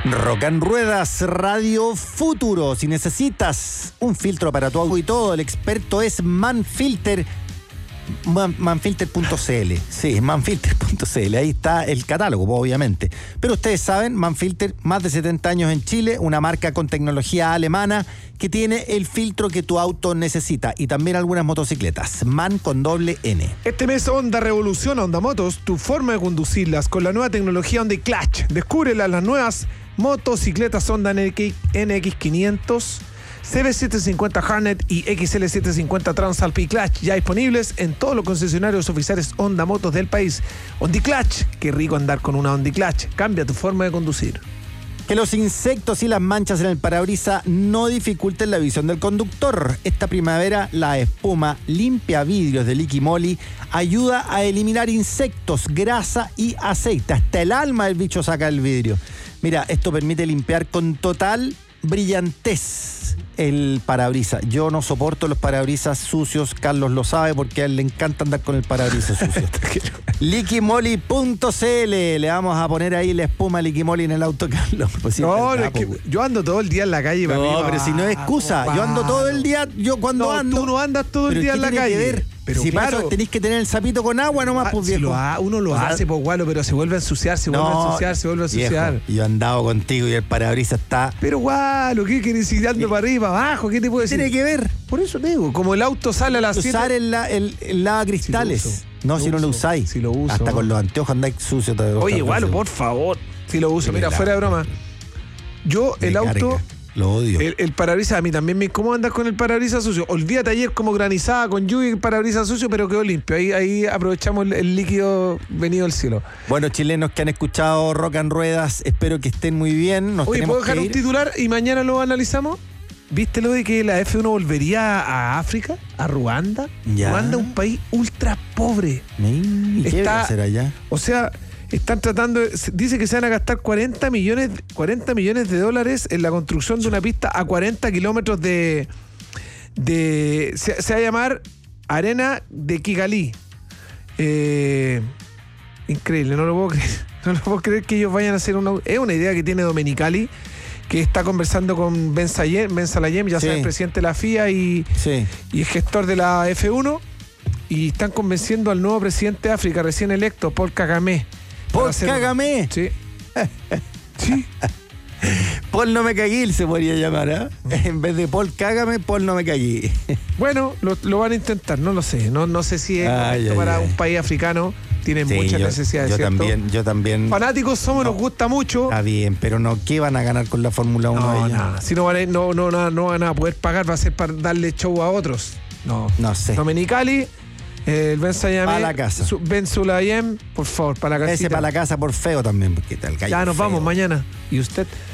Rock and Ruedas Radio Futuro. Si necesitas un filtro para tu auto y todo, el experto es Manfilter. Manfilter.cl. Sí, manfilter.cl. Ahí está el catálogo, obviamente. Pero ustedes saben, Manfilter, más de 70 años en Chile, una marca con tecnología alemana que tiene el filtro que tu auto necesita, y también algunas motocicletas. Man con doble N. Este mes Honda revoluciona Honda Motos, tu forma de conducirlas con la nueva tecnología Honda Clutch. Descúbrela, las nuevas motocicletas Honda NX500, CB750 Harnet y XL750 Transalp y Clutch, ya disponibles en todos los concesionarios oficiales Honda Motos del país. Honda Clutch, qué rico andar con una Honda Clutch. Cambia tu forma de conducir. Que los insectos y las manchas en el parabrisas no dificulten la visión del conductor. Esta primavera, la espuma limpia vidrios de Liqui Moly ayuda a eliminar insectos, grasa y aceite. Hasta el alma del bicho saca el vidrio. Mira, esto permite limpiar con total brillantez el parabrisas. Yo no soporto los parabrisas sucios, Carlos lo sabe porque a él le encanta andar con el parabrisas sucio. Liquimoly.cl. Le vamos a poner ahí la espuma Liqui Moly en el auto, Carlos. Pues sí, no, es que yo ando todo el día en la calle. No, pero si no es excusa. Yo ando todo el día, yo cuando ando. Tú no andas todo el día en la calle. Pero si claro, pasa, tenés que tener el sapito con agua nomás, pues viejo. Uno lo hace, pues gualo, pero se vuelve a ensuciar, se vuelve a ensuciar. Viejo, yo he andado contigo y el parabrisas está. Pero gualo, ¿qué querés ir dando para arriba, para abajo? ¿Qué te puedo decir? Tiene que ver. Por eso te digo, como el auto sale a las 7. Usar el lavacristales. Si no lo usáis. Si lo uso. Hasta con los anteojos andáis sucios. Oye, gualo, por favor. Si lo uso. Mira, fuera de broma. Yo, el auto. Lo odio. El parabrisas a mí también me incomoda andar con el parabrisas sucio. Olvídate ayer como granizada con lluvia y el parabrisas sucio, pero quedó limpio. Ahí aprovechamos el líquido venido del cielo. Bueno, chilenos que han escuchado Rock and Ruedas, espero que estén muy bien. Oye, ¿puedo dejar un titular y mañana lo analizamos? ¿Viste lo de que la F1 volvería a África? ¿A Ruanda? Ya. Ruanda es un país ultra pobre. ¿Y qué va a hacer allá? O sea, están tratando, dice que se van a gastar 40 millones de dólares en la construcción de una pista a 40 kilómetros se va a llamar Arena de Kigali. Increíble, no lo puedo creer. No lo puedo creer que ellos vayan a hacer es una idea que tiene Domenicali, que está conversando con Ben Salayem, ya sabes, presidente de la FIA y el gestor de la F1, y están convenciendo al nuevo presidente de África recién electo, Paul Kagame. ¿Paul Kagame? Sí. Sí. Paul no me caguí se podría llamar, ¿eh? En vez de Paul Cágame, Paul no me caguí. Bueno, lo van a intentar, no lo sé. No sé si es para un país africano. Tienen muchas necesidades, ¿cierto? Yo también. Fanáticos somos, nos gusta mucho. Está bien, pero no, ¿qué van a ganar con la Fórmula 1? No, nada. Si no van a poder pagar, va a ser para darle show a otros. No sé. Domenicali, el Ben Salayem. Para la casa. Ben Sulayem, por favor, para la casita. Ese para la casa por feo también, porque tal. Ya nos vamos mañana. ¿Y usted?